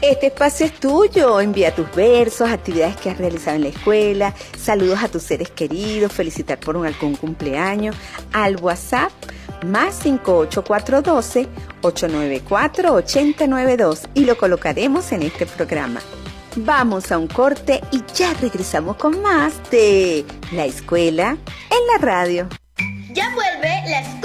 Este espacio es tuyo. Envía tus versos, actividades que has realizado en la escuela, saludos a tus seres queridos, felicitar por algún cumpleaños al WhatsApp más 58412-894-8092 y lo colocaremos en este programa. Vamos a un corte y ya regresamos con más de La Escuela en la Radio. Ya vuelve La Escuela